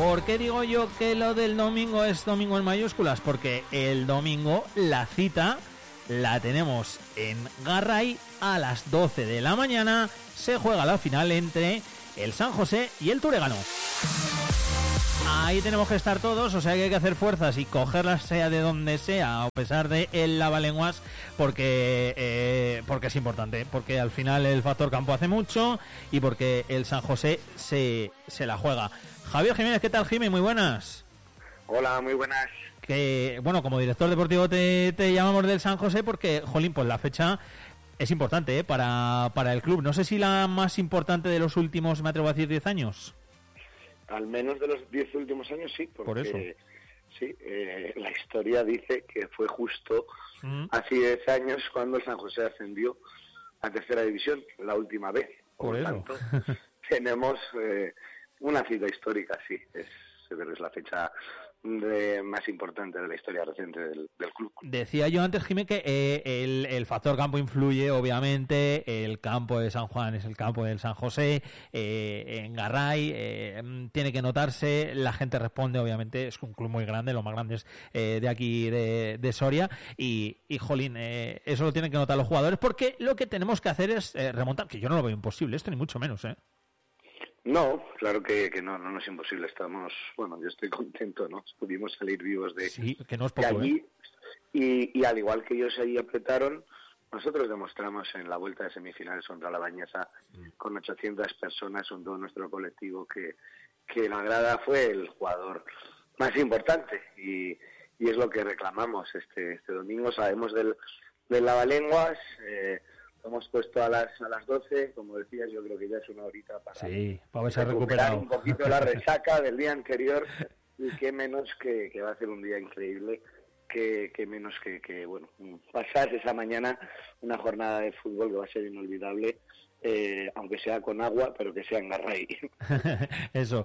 ¿Por qué digo yo que lo del domingo es domingo en mayúsculas? Porque el domingo la cita la tenemos en Garray a las 12 de la mañana. Se juega la final entre el San José y el Turegano. Ahí tenemos que estar todos, o sea que hay que hacer fuerzas y cogerlas sea de donde sea, a pesar de el lavalenguas, porque es importante, porque al final el factor campo hace mucho y porque el San José se la juega. Javier Jiménez, ¿qué tal, Jiménez? Muy buenas. Hola, muy buenas. Que bueno, como director deportivo te llamamos del San José porque, jolín, pues la fecha es importante para el club. No sé si la más importante de los últimos, me atrevo a decir, 10 años. Al menos de los 10 últimos años sí, porque por eso. Sí, la historia dice que fue justo hace 10 años cuando el San José ascendió a tercera división, la última vez. Por eso. Tanto, tenemos una cita histórica, sí, es la fecha más importante de la historia reciente del club. Decía yo antes, Jiménez, que el factor campo influye, obviamente. El campo de San Juan es el campo del San José, en Garray, tiene que notarse, la gente responde, obviamente, es un club muy grande, los más grandes de aquí de Soria, y jolín, eso lo tienen que notar los jugadores, porque lo que tenemos que hacer es remontar, que yo no lo veo imposible, esto ni mucho menos, No, claro que no es imposible. Yo estoy contento, ¿no? Pudimos salir vivos de allí y al igual que ellos ahí apretaron, nosotros demostramos en la vuelta de semifinales contra la Bañeza con 800 personas, con todo nuestro colectivo, que la grada fue el jugador más importante y es lo que reclamamos este domingo. Sabemos del lavalenguas. Lo hemos puesto a las 12, como decías, yo creo que ya es una horita para haberse recuperado un poquito la resaca del día anterior, y qué menos que va a ser un día increíble, que menos que pasar esa mañana una jornada de fútbol que va a ser inolvidable, aunque sea con agua, pero que sea en Garray. Eso.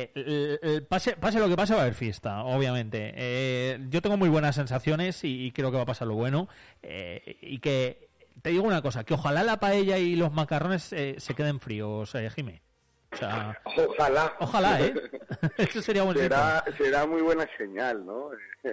Pase lo que pase, va a haber fiesta, obviamente. Yo tengo muy buenas sensaciones y creo que va a pasar lo bueno, y que te digo una cosa, que ojalá la paella y los macarrones se queden fríos, Jimé. O sea, ojalá, Eso sería bueno. Será muy buena señal, ¿no?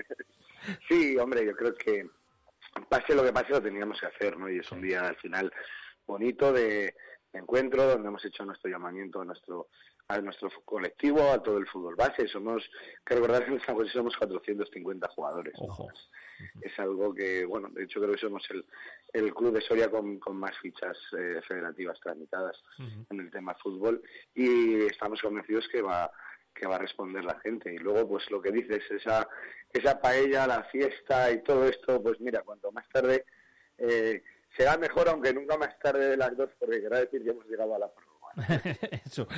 Sí, hombre, yo creo que pase lo que pase lo teníamos que hacer, ¿no? Y es un día al final bonito de encuentro, donde hemos hecho nuestro llamamiento a nuestro colectivo, a todo el fútbol base. Que recordar que en San José somos 450 jugadores. Ojo. Es algo que, de hecho creo que somos el club de Soria con más fichas federativas tramitadas en el tema fútbol, y estamos convencidos que va a responder la gente. Y luego, pues lo que dices, esa paella, la fiesta y todo esto, pues mira, cuanto más tarde será mejor, aunque nunca más tarde de las 2, porque querrá decir que hemos llegado a la prórroga. Eso.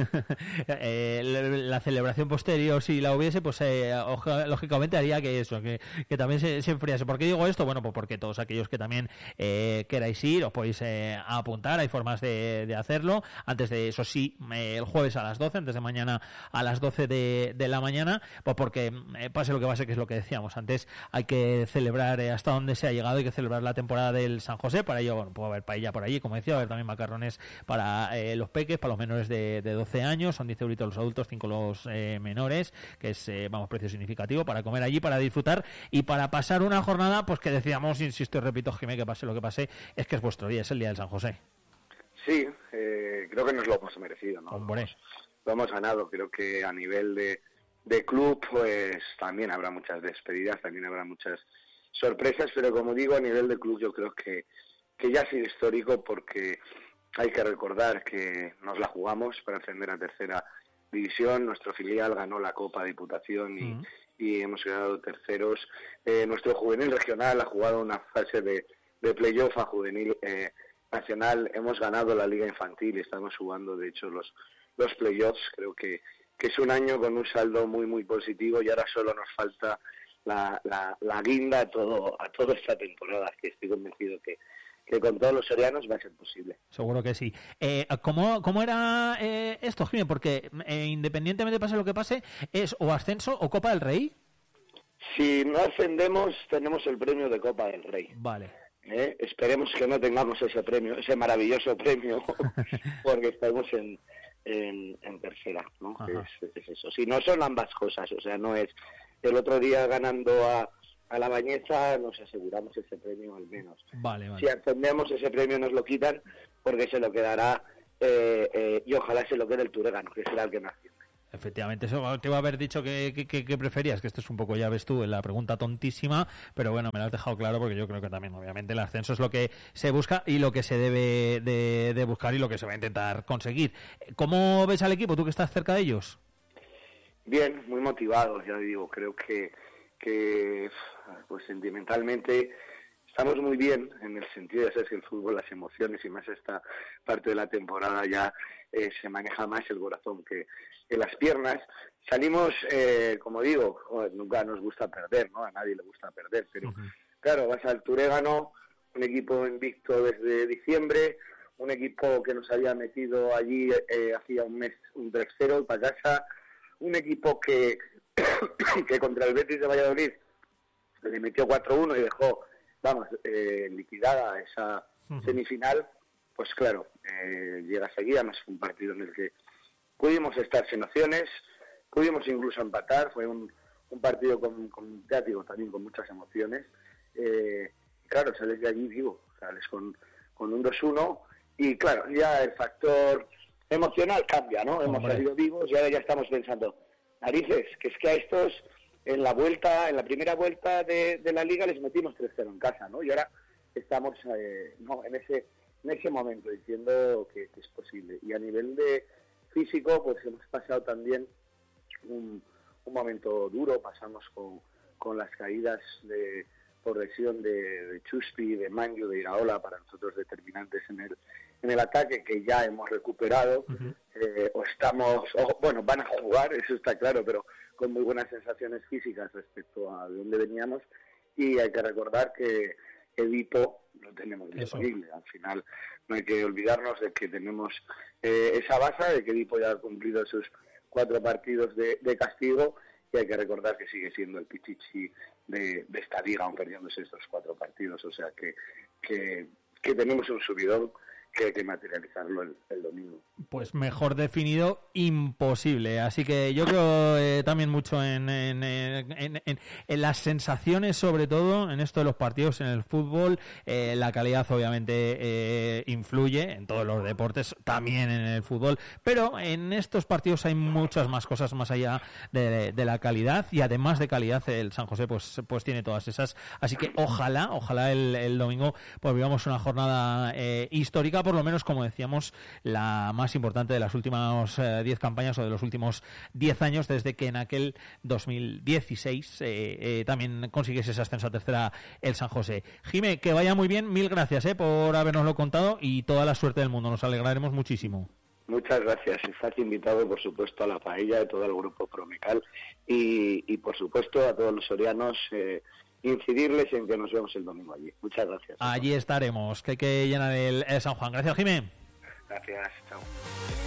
La celebración posterior, si la hubiese, pues lógicamente haría que también se enfriase. ¿Por qué digo esto? Bueno, pues porque todos aquellos que también queráis ir, os podéis apuntar, hay formas de hacerlo. Antes de eso, sí, el jueves a las 12, antes de mañana a las 12 de la mañana, pues porque pase lo que pase, que es lo que decíamos antes, hay que celebrar hasta donde se ha llegado, hay que celebrar la temporada del San José. Para ello, puede haber paella por allí, como decía, va a haber también macarrones para los peques, para los menores de 12 años, son 10 euritos los adultos, 5 los menores, que es, precio significativo para comer allí, para disfrutar y para pasar una jornada, pues que decíamos, insisto y repito, Jiménez, que pase lo que pase, es que es vuestro día, es el día del San José. Sí, creo que nos lo hemos merecido, ¿no? Hombre. Lo hemos ganado. Creo que a nivel de club, pues también habrá muchas despedidas, también habrá muchas sorpresas, pero como digo, a nivel de club yo creo que ya ha sido histórico, porque hay que recordar que nos la jugamos para ascender a tercera división. Nuestro filial ganó la Copa Diputación y hemos quedado terceros. Nuestro juvenil regional ha jugado una fase de playoff a juvenil nacional. Hemos ganado la Liga Infantil y estamos jugando, de hecho, los playoffs. Creo que es un año con un saldo muy, muy positivo, y ahora solo nos falta la guinda a toda esta temporada, que estoy convencido que con todos los sorianos va a ser posible. Seguro que sí. ¿Cómo era esto, Jiménez? Porque independientemente pase lo que pase, ¿es o ascenso o Copa del Rey? Si no ascendemos, tenemos el premio de Copa del Rey. Vale. Esperemos que no tengamos ese premio, ese maravilloso premio, porque estamos en en tercera, ¿no? Es eso. Si no, son ambas cosas, o sea, no es el otro día ganando a la Bañeza, nos aseguramos ese premio al menos. Vale. Si ascendemos, ese premio nos lo quitan porque se lo quedará y ojalá se lo quede el Turegano, que será el que nació. Efectivamente, eso te iba a haber dicho que preferías, que esto es un poco, ya ves tú, la pregunta tontísima, pero bueno, me lo has dejado claro porque yo creo que también, obviamente, el ascenso es lo que se busca y lo que se debe de buscar y lo que se va a intentar conseguir. ¿Cómo ves al equipo, tú que estás cerca de ellos? Bien, muy motivados, ya digo, creo que pues sentimentalmente estamos muy bien en el sentido de que el fútbol, las emociones y más esta parte de la temporada ya se maneja más el corazón que las piernas. Salimos, como digo, nunca nos gusta perder, ¿no? A nadie le gusta perder, pero claro, vas al Turegano, un equipo invicto desde diciembre, un equipo que nos había metido allí hacía un mes un 3-0 para casa, un equipo que contra el Betis de Valladolid le metió 4-1 y dejó, liquidada esa semifinal. Pues claro, llega seguida, además fue un partido en el que pudimos estar sin opciones, pudimos incluso empatar, fue un partido también con muchas emociones. Claro, sales de allí, sales con un 2-1 y claro, ya el factor emocional cambia, ¿no? Hemos salido vivos y ahora ya estamos pensando, narices, que es que a estos en la primera vuelta de la Liga les metimos 3-0 en casa, ¿no? Y ahora estamos en ese momento diciendo que es posible. Y a nivel de físico, pues hemos pasado también un momento duro, pasamos con las caídas por lesión de Chuspi, de Manju, de Iraola, para nosotros determinantes en el ataque, que ya hemos recuperado, van a jugar, eso está claro, pero con muy buenas sensaciones físicas respecto a de dónde veníamos, y hay que recordar que Edipo lo tenemos disponible. Al final no hay que olvidarnos de que tenemos esa base, de que Edipo ya ha cumplido sus 4 partidos de castigo, y hay que recordar que sigue siendo el Pichichi de esta liga, aun perdiéndose estos 4 partidos, o sea que tenemos un subidón que hay que materializarlo el domingo. Pues mejor definido, imposible. Así que yo creo también mucho en las sensaciones, sobre todo en esto de los partidos, en el fútbol. La calidad obviamente influye en todos los deportes, también en el fútbol, pero en estos partidos hay muchas más cosas más allá de la calidad, y además de calidad el San José pues tiene todas esas. Así que ojalá el domingo pues vivamos una jornada histórica, por lo menos, como decíamos, la más importante de las últimas 10 campañas o de los últimos 10 años, desde que en aquel 2016 también consiguiese ese ascenso a tercera el San José. Jimé, que vaya muy bien, mil gracias por habernoslo contado y toda la suerte del mundo, nos alegraremos muchísimo. Muchas gracias, estás invitado por supuesto a la paella de todo el grupo Promecal y por supuesto a todos los sorianos, incidirles en que nos vemos el domingo allí. Muchas gracias. Allí estaremos, que hay que llenar el San Juan. Gracias, Jimé. Gracias, chao.